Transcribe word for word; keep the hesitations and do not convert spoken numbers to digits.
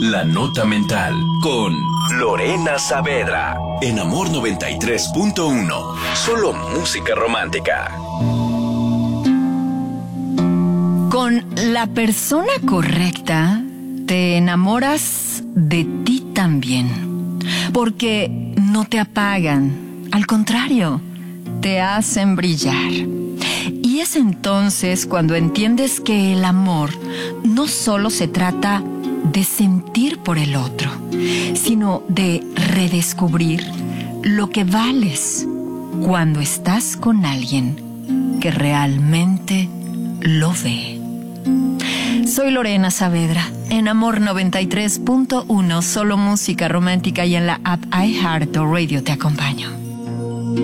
La Nota Mental con Lorena Saavedra en Amor noventa y tres punto uno. Solo música romántica. Con la persona correcta te enamoras de ti también, porque no te apagan, al contrario, te hacen brillar. Y es entonces cuando entiendes que el amor no solo se trata de sentir por el otro, sino de redescubrir lo que vales cuando estás con alguien que realmente lo ve. Soy Lorena Saavedra, en Amor noventa y tres punto uno, solo música romántica, y en la app iHeartRadio te acompaño.